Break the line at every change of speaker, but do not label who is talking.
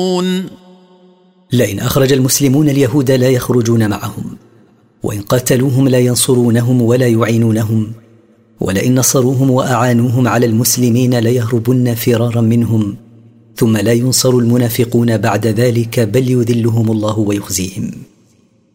لئن أخرج المسلمون اليهود لا يخرجون معهم، وإن قاتلوهم لا ينصرونهم ولا يعينونهم، ولئن نصروهم وأعانوهم على المسلمين ليهربن فرارا منهم، ثم لا ينصر المنافقون بعد ذلك بل يذلهم الله ويخزيهم.